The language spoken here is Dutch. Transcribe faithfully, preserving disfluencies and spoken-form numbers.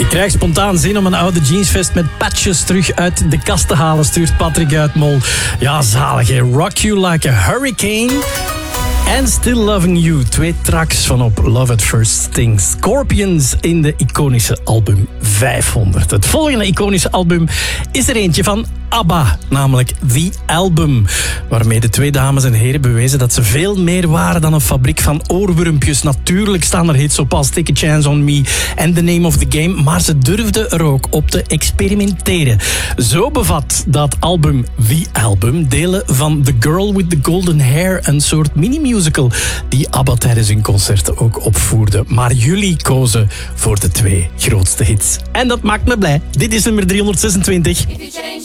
Ik krijg spontaan zin om een oude jeansvest met patches terug uit de kast te halen, stuurt Patrick uit Mol. Ja, zalig hè. Rock You Like a Hurricane en Still Loving You. Twee tracks van op Love at First Sting. Scorpions in de iconische album vijfhonderd. Het volgende iconische album is er eentje van ABBA, namelijk The Album. Waarmee de twee dames en heren bewezen dat ze veel meer waren dan een fabriek van oorwormpjes. Natuurlijk staan er hits op als Take a Chance on Me en The Name of the Game, maar ze durfden er ook op te experimenteren. Zo bevat dat album The Album delen van The Girl with the Golden Hair, een soort mini-musical die ABBA tijdens hun concerten ook opvoerde. Maar jullie kozen voor de twee grootste hits. En dat maakt me blij. Dit is nummer driehonderdzesentwintig.